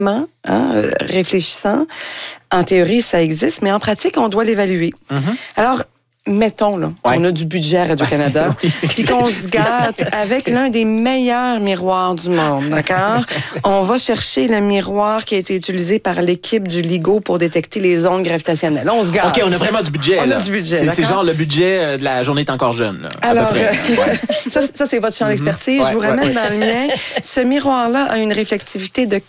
réfléchissant. En théorie, ça existe, mais en pratique, on doit l'évaluer. Alors, mettons, là, qu'on a du budget à Radio-Canada, puis qu'on se gâte avec l'un des meilleurs miroirs du monde, d'accord? On va chercher le miroir qui a été utilisé par l'équipe du LIGO pour détecter les ondes gravitationnelles. On se gâte. OK, on a vraiment du budget, On a du budget, c'est genre le budget de la journée est encore jeune, là, alors, ça, c'est votre champ d'expertise. Je vous ramène dans le mien. Ce miroir-là a une réflectivité de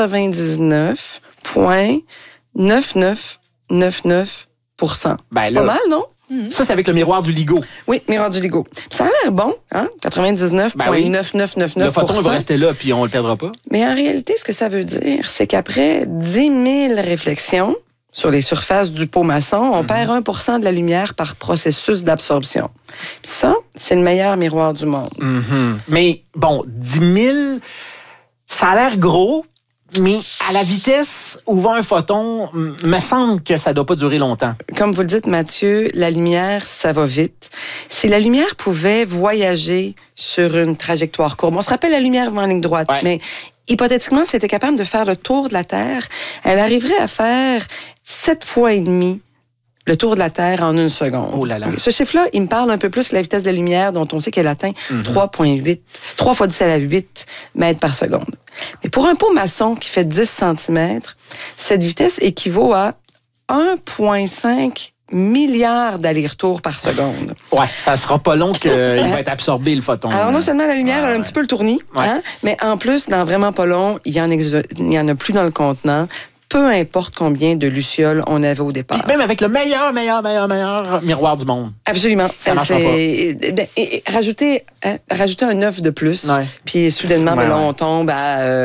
99,9999%. C'est pas mal, non? Ça, c'est avec le miroir du LIGO. Oui, miroir du LIGO. Puis ça a l'air bon, hein? 99,9999%. Le photon va rester là, puis on le perdra pas. Mais en réalité, ce que ça veut dire, c'est qu'après 10 000 réflexions sur les surfaces du pot maçon, on perd 1% de la lumière par processus d'absorption. Puis ça, c'est le meilleur miroir du monde. Mais bon, 10 000, ça a l'air gros, mais à la vitesse où va un photon, me semble que ça doit pas durer longtemps. Comme vous le dites, Mathieu, la lumière, ça va vite. Si la lumière pouvait voyager sur une trajectoire courbe, on se rappelle la lumière va en ligne droite, mais hypothétiquement, si elle était capable de faire le tour de la Terre, elle arriverait à faire 7 fois et demi le tour de la Terre en 1 seconde. Oh là là. Ce chiffre-là, il me parle un peu plus que la vitesse de la lumière dont on sait qu'elle atteint 3 fois 10 à la 8 mètres par seconde. Mais pour un pot maçon qui fait 10 cm, cette vitesse équivaut à 1,5 milliard d'allers-retours par seconde. Ouais, ça sera pas long qu'il va être absorbé, le photon. Alors, non seulement la lumière a un petit peu le tournis, mais en plus, dans vraiment pas long, il y en a plus dans le contenant. Peu importe combien de lucioles on avait au départ. Puis même avec le meilleur miroir du monde. Absolument. Ça marchera pas. Rajouter un œuf de plus, puis soudainement, on tombe à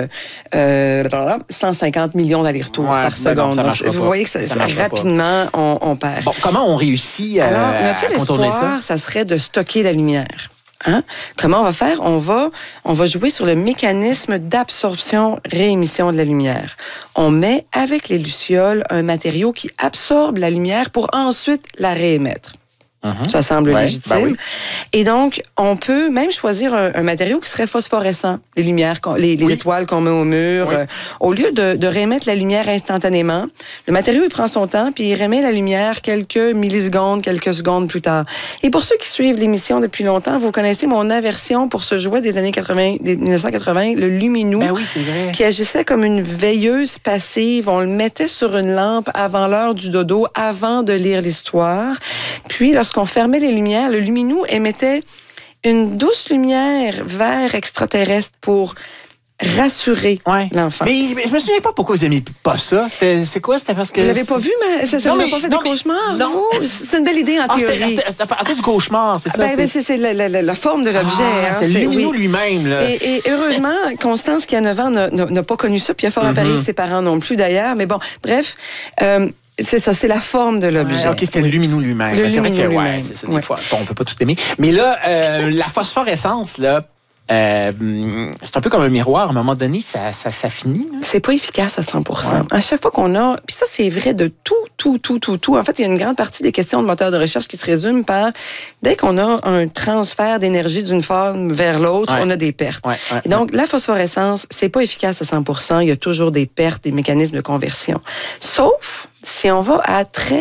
150 millions d'allers-retours par seconde. Non, donc, vous voyez que ça rapidement, on perd. Bon, comment on réussit à contourner ça? Ça serait de stocker la lumière. Comment on va faire? On va jouer sur le mécanisme d'absorption-réémission de la lumière. On met avec les lucioles un matériau qui absorbe la lumière pour ensuite la réémettre. Ça semble légitime. Et donc, on peut même choisir un matériau qui serait phosphorescent. Les lumières, les étoiles qu'on met au mur. Au lieu de réémettre la lumière instantanément, le matériau, il prend son temps, puis il réémet la lumière quelques millisecondes, quelques secondes plus tard. Et pour ceux qui suivent l'émission depuis longtemps, vous connaissez mon aversion pour ce jouet des années 1980, le Luminou, qui agissait comme une veilleuse passive. On le mettait sur une lampe avant l'heure du dodo, avant de lire l'histoire. Puis, lorsqu'on fermait les lumières, le Luminou émettait une douce lumière vert extraterrestre pour rassurer l'enfant. Mais je me souviens pas pourquoi vous n'aimez pas ça. C'est quoi? C'était parce que... Vous l'avez pas vu, mais ça vous a pas fait des cauchemars? Non. C'est une belle idée en théorie. C'était à cause du cauchemar, c'est ça? C'est la forme de l'objet. C'était le Luminou lui-même. Là. Et heureusement, Constance, qui a 9 ans, n'a pas connu ça, puis il a fort à parier que ses parents non plus, d'ailleurs. Mais bon, bref... c'est ça, c'est la forme de l'objet. OK, c'était le Luminou lui-même. C'est vrai que, c'est ça, des fois, on peut pas tout aimer. Mais là, la phosphorescence, là, c'est un peu comme un miroir. À un moment donné, ça finit. Là. C'est pas efficace à 100%. À chaque fois qu'on a... Puis ça, c'est vrai de tout. En fait, il y a une grande partie des questions de moteurs de recherche qui se résument par... Dès qu'on a un transfert d'énergie d'une forme vers l'autre, on a des pertes. Et donc, la phosphorescence, c'est pas efficace à 100%. Il y a toujours des pertes, des mécanismes de conversion. Sauf si on va à très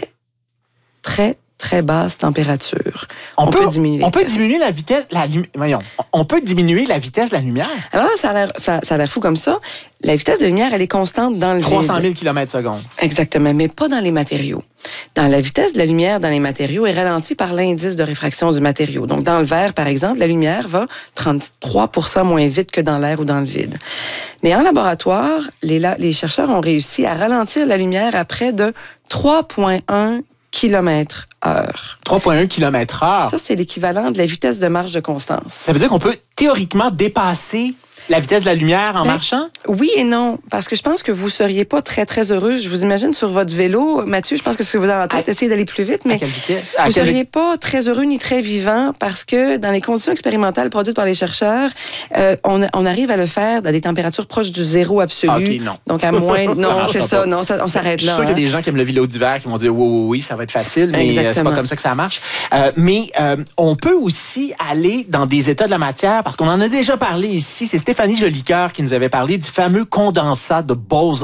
basse température. On peut diminuer la vitesse de la lumière. Alors là, ça a l'air fou comme ça. La vitesse de la lumière, elle est constante dans le 300 000 km/s. Exactement, mais pas dans les matériaux. Dans la vitesse de la lumière dans les matériaux est ralentie par l'indice de réfraction du matériau. Donc, dans le verre, par exemple, la lumière va 33% moins vite que dans l'air ou dans le vide. Mais en laboratoire, les chercheurs ont réussi à ralentir la lumière à près de 3,1 km/h. 3,1 km/h. Ça, c'est l'équivalent de la vitesse de marche de Constance. Ça veut dire qu'on peut théoriquement dépasser la vitesse de la lumière en marchant? Oui et non, parce que je pense que vous seriez pas très, très heureux. Je vous imagine sur votre vélo, Mathieu, je pense que ce que vous avez en tête, essayez d'aller plus vite, mais à quelle vitesse? Vous seriez pas très heureux ni très vivant parce que dans les conditions expérimentales produites par les chercheurs, on arrive à le faire dans des températures proches du zéro absolu. Non. Donc à moins... non, c'est ça. Non, on s'arrête là. Je suis sûr qu'il y a des gens qui aiment le vélo d'hiver qui vont dire oui, ça va être facile, mais c'est pas comme ça que ça marche. Mais on peut aussi aller dans des états de la matière, parce qu'on en a déjà parlé ici. C'est Stéphane Stéphanie Jolicoeur qui nous avait parlé du fameux condensat de Bose